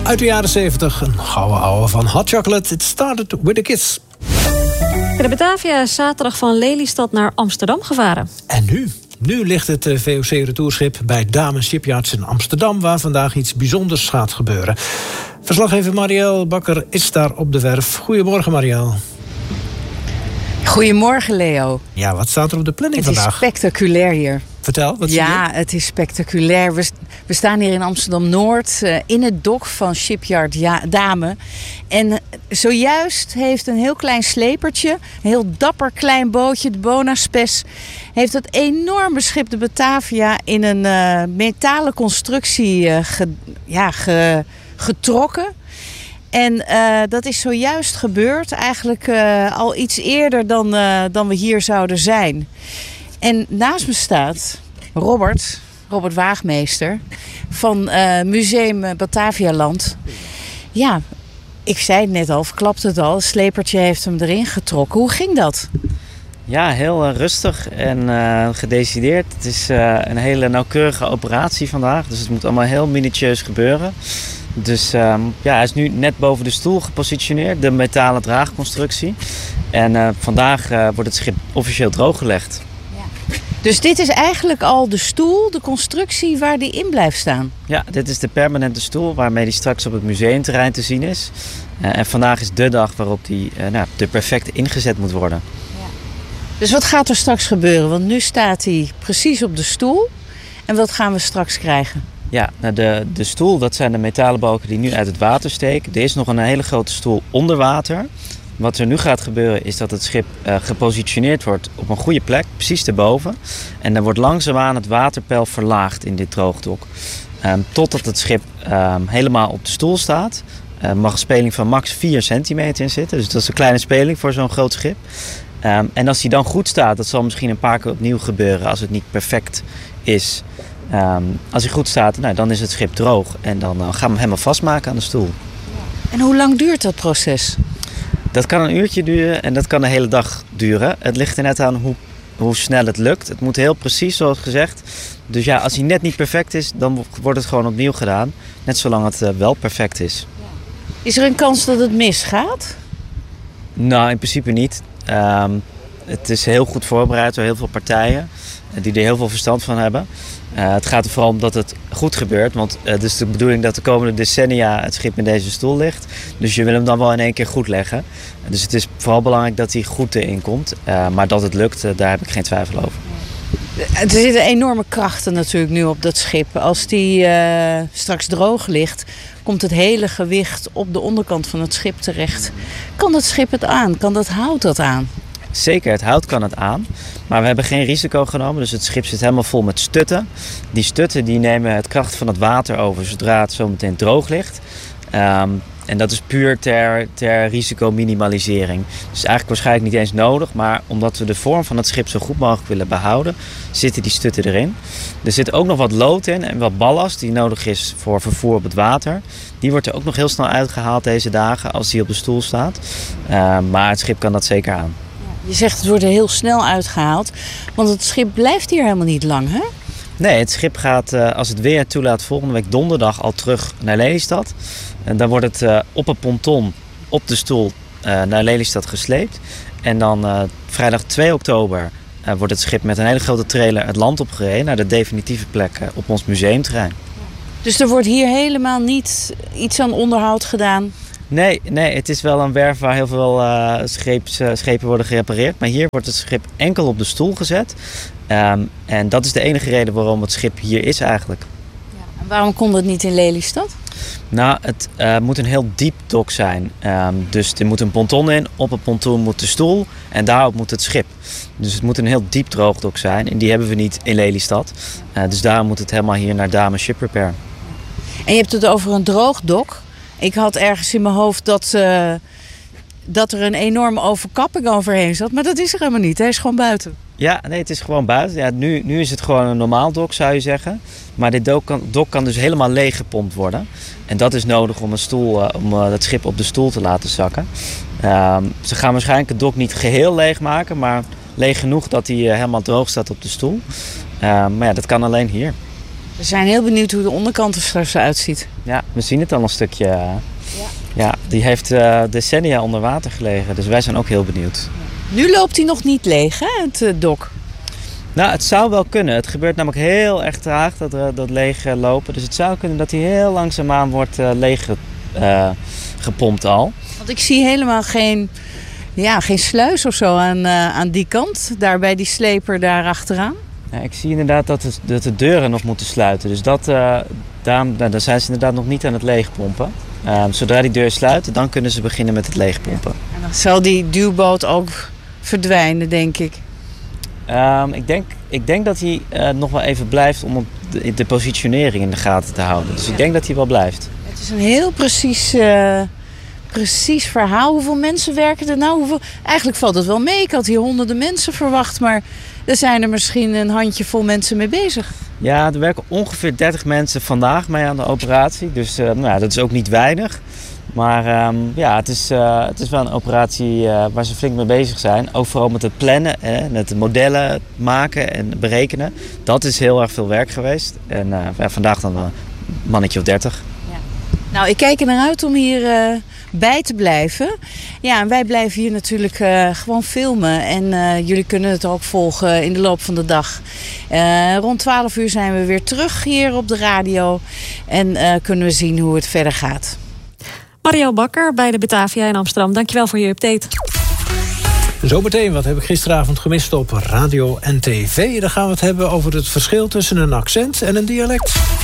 Uit de jaren 70, een gouden ouwe van Hot Chocolate. It started with a kiss. De Batavia is zaterdag van Lelystad naar Amsterdam gevaren. En nu? Nu ligt het VOC-retourschip bij Damen Shipyards in Amsterdam, waar vandaag iets bijzonders gaat gebeuren. Verslaggever Marielle Bakker is daar op de werf. Goedemorgen, Marielle. Goedemorgen, Leo. Ja, wat staat er op de planning vandaag? Het is spectaculair hier. Vertel, wat zie je? Ja, het is spectaculair. We staan hier in Amsterdam-Noord in het dok van Shipyard Dame. En zojuist heeft een heel klein slepertje, een heel dapper klein bootje, de Bonaspes, heeft dat enorme schip de Batavia in een metalen constructie getrokken. En dat is zojuist gebeurd, eigenlijk al iets eerder dan we hier zouden zijn. En naast me staat Robert Waagmeester van Museum Batavialand. Ja, ik zei het net al, verklapte het al, het slepertje heeft hem erin getrokken. Hoe ging dat? Ja, heel rustig en gedecideerd. Het is een hele nauwkeurige operatie vandaag, dus het moet allemaal heel minutieus gebeuren. Dus hij is nu net boven de stoel gepositioneerd, de metalen draagconstructie. En vandaag wordt het schip officieel drooggelegd. Ja. Dus dit is eigenlijk al de stoel, de constructie waar die in blijft staan? Ja, dit is de permanente stoel waarmee die straks op het museumterrein te zien is. En vandaag is de dag waarop die er perfect ingezet moet worden. Ja. Dus wat gaat er straks gebeuren? Want nu staat hij precies op de stoel. En wat gaan we straks krijgen? Ja, de stoel, dat zijn de metalen balken die nu uit het water steken. Er is nog een hele grote stoel onder water. Wat er nu gaat gebeuren is dat het schip gepositioneerd wordt op een goede plek, precies erboven. En dan wordt langzaamaan het waterpeil verlaagd in dit droogdok. Totdat het schip helemaal op de stoel staat. Mag een speling van max 4 centimeter in zitten. Dus dat is een kleine speling voor zo'n groot schip. En als hij dan goed staat, dat zal misschien een paar keer opnieuw gebeuren als het niet perfect is. Als hij goed staat, dan is het schip droog. En dan gaan we hem helemaal vastmaken aan de stoel. En hoe lang duurt dat proces? Dat kan een uurtje duren en dat kan de hele dag duren. Het ligt er net aan hoe snel het lukt. Het moet heel precies, zoals gezegd. Dus ja, als hij net niet perfect is, dan wordt het gewoon opnieuw gedaan. Net zolang het wel perfect is. Is er een kans dat het misgaat? Nou, in principe niet. Het is heel goed voorbereid door heel veel partijen die er heel veel verstand van hebben. Het gaat er vooral om dat het goed gebeurt. Want het is de bedoeling dat de komende decennia het schip in deze stoel ligt. Dus je wil hem dan wel in één keer goed leggen. Dus het is vooral belangrijk dat hij goed erin komt. Maar dat het lukt, daar heb ik geen twijfel over. Er zitten enorme krachten natuurlijk nu op dat schip. Als die straks droog ligt, komt het hele gewicht op de onderkant van het schip terecht. Kan dat schip het aan? Kan dat hout dat aan? Zeker, het hout kan het aan. Maar we hebben geen risico genomen. Dus het schip zit helemaal vol met stutten. Die stutten die nemen het kracht van het water over zodra het zo meteen droog ligt. En dat is puur ter risicominimalisering. Dus eigenlijk waarschijnlijk niet eens nodig. Maar omdat we de vorm van het schip zo goed mogelijk willen behouden, zitten die stutten erin. Er zit ook nog wat lood in en wat ballast die nodig is voor vervoer op het water. Die wordt er ook nog heel snel uitgehaald deze dagen als die op de stoel staat. Maar het schip kan dat zeker aan. Je zegt het wordt er heel snel uitgehaald. Want het schip blijft hier helemaal niet lang, hè? Nee, het schip gaat, als het weer toelaat, volgende week donderdag al terug naar Lelystad. En dan wordt het op een ponton op de stoel naar Lelystad gesleept. En dan vrijdag 2 oktober wordt het schip met een hele grote trailer het land opgereden naar de definitieve plek op ons museumterrein. Dus er wordt hier helemaal niet iets aan onderhoud gedaan? Nee, het is wel een werf waar heel veel schepen worden gerepareerd. Maar hier wordt het schip enkel op de stoel gezet. En dat is de enige reden waarom het schip hier is eigenlijk. Ja, en waarom kon het niet in Lelystad? Nou, het moet een heel diep dok zijn. Dus er moet een ponton in, op het ponton moet de stoel en daarop moet het schip. Dus het moet een heel diep droogdok zijn en die hebben we niet in Lelystad. Dus daarom moet het helemaal hier naar Damen Ship Repair. En je hebt het over een droogdok. Ik had ergens in mijn hoofd dat er een enorme overkapping overheen zat. Maar dat is er helemaal niet. Hij is gewoon buiten. Ja, nee, het is gewoon buiten. Ja, nu is het gewoon een normaal dok, zou je zeggen. Maar dit dok kan dus helemaal leeg gepompt worden. En dat is nodig om het schip op de stoel te laten zakken. Ze gaan waarschijnlijk het dok niet geheel leeg maken, maar leeg genoeg dat hij helemaal droog staat op de stoel. Maar ja, dat kan alleen hier. We zijn heel benieuwd hoe de onderkant er straks uitziet. Ja, we zien het al een stukje. Ja, die heeft decennia onder water gelegen. Dus wij zijn ook heel benieuwd. Nu loopt hij nog niet leeg, hè, het dok? Nou, het zou wel kunnen. Het gebeurt namelijk heel erg traag, dat leeg lopen. Dus het zou kunnen dat hij heel langzaamaan wordt leeg gepompt al. Want ik zie helemaal geen sluis of zo aan die kant. Daar bij die sleper daar achteraan. Ja, ik zie inderdaad dat de deuren nog moeten sluiten. Dus daar zijn ze inderdaad nog niet aan het leegpompen. Zodra die deur sluit, dan kunnen ze beginnen met het leegpompen. En dan zal die duwboot ook verdwijnen, denk ik. Ik denk dat hij nog wel even blijft om de positionering in de gaten te houden. Dus ik denk dat hij wel blijft. Het is een heel precies verhaal. Hoeveel mensen werken er nou? Eigenlijk valt het wel mee. Ik had hier honderden mensen verwacht, maar er zijn er misschien een handjevol mensen mee bezig. Ja, er werken ongeveer 30 mensen vandaag mee aan de operatie. Dus dat is ook niet weinig. Maar het is wel een operatie waar ze flink mee bezig zijn. Ook vooral met het plannen, met de modellen maken en berekenen. Dat is heel erg veel werk geweest. En vandaag dan een mannetje of 30. Ja. Nou, ik kijk er naar uit om hier bij te blijven. Ja, en wij blijven hier natuurlijk gewoon filmen. En jullie kunnen het ook volgen in de loop van de dag. Rond 12 uur zijn we weer terug hier op de radio. En kunnen we zien hoe het verder gaat. Marielle Bakker bij de Batavia in Amsterdam. Dankjewel voor je update. Zometeen, wat heb ik gisteravond gemist op radio en tv? Dan gaan we het hebben over het verschil tussen een accent en een dialect.